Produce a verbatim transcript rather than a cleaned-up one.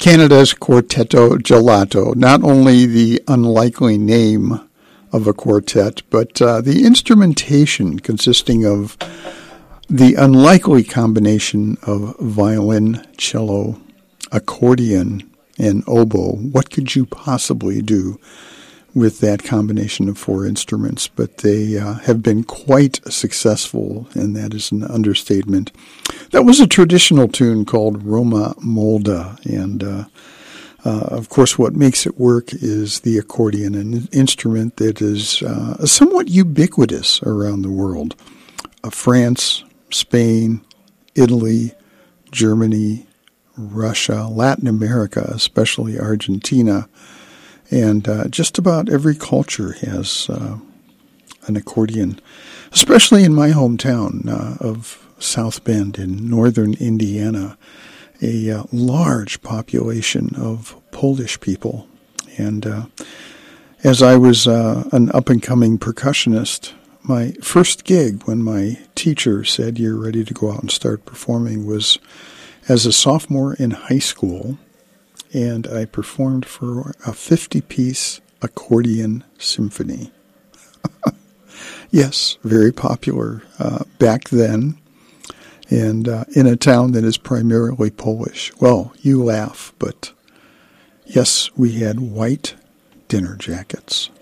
Canada's Quartetto Gelato. Not only the unlikely name of a quartet, but uh, the instrumentation consisting of the unlikely combination of violin, cello, accordion, and oboe. What could you possibly do with that combination of four instruments? But they uh, have been quite successful, and that is an understatement. That was a traditional tune called Roma Molda, and uh, uh, of course what makes it work is the accordion, an instrument that is uh, somewhat ubiquitous around the world. Uh, France, Spain, Italy, Germany, Russia, Latin America, especially Argentina, and uh, just about every culture has uh, an accordion, especially in my hometown uh, of South Bend in northern Indiana, a uh, large population of Polish people. And uh, as I was uh, an up-and-coming percussionist, my first gig when my teacher said, "You're ready to go out and start performing," was as a sophomore in high school, and I performed for a fifty-piece accordion symphony. Yes, very popular uh, back then, and uh, in a town that is primarily Polish. Well, you laugh, but yes, we had white dinner jackets.